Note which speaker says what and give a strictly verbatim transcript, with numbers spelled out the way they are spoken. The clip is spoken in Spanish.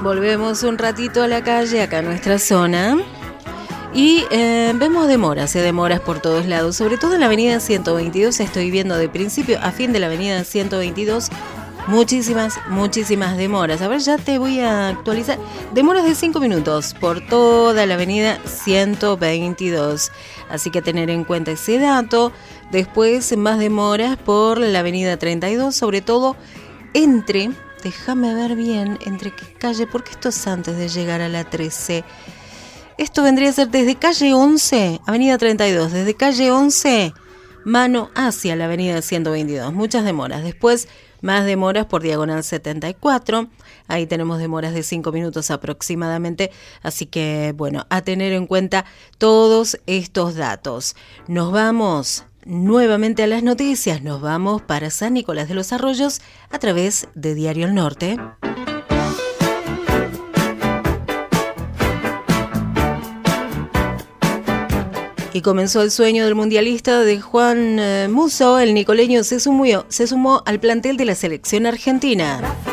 Speaker 1: Volvemos un ratito a la calle, acá a nuestra zona. Y eh, vemos demoras, eh, demoras por todos lados, sobre todo en la avenida ciento veintidós. Estoy viendo de principio a fin de la avenida ciento veintidós muchísimas, muchísimas demoras. A ver, ya te voy a actualizar. Demoras de cinco minutos por toda la avenida ciento veintidós. Así que a tener en cuenta ese dato. Después, más demoras por la avenida treinta y dos, sobre todo entre, déjame ver bien, entre qué calle, porque esto es antes de llegar a la trece. Esto vendría a ser desde calle once, avenida treinta y dos, desde calle once, mano hacia la avenida ciento veintidós. Muchas demoras. Después, más demoras por diagonal setenta y cuatro. Ahí tenemos demoras de cinco minutos aproximadamente. Así que, bueno, a tener en cuenta todos estos datos. Nos vamos nuevamente a las noticias. Nos vamos para San Nicolás de los Arroyos a través de Diario El Norte. Y comenzó el sueño del mundialista de Juan eh, Musso. El nicoleño se sumó, se sumó al plantel de la selección argentina.